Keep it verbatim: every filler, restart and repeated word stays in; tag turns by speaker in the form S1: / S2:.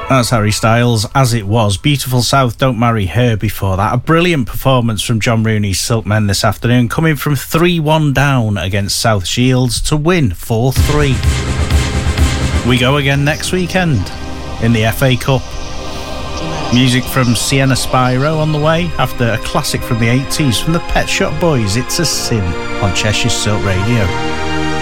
S1: That's Harry Styles, As It Was. Beautiful South, Don't Marry Her before that. A brilliant performance from John Rooney's Silkmen this afternoon, coming from three one down against South Shields to win four three. We go again next weekend in the F A Cup. Music from Sienna Spyro on the way, after a classic from the eighties from the Pet Shop Boys, It's a Sin, on Cheshire Silk Radio.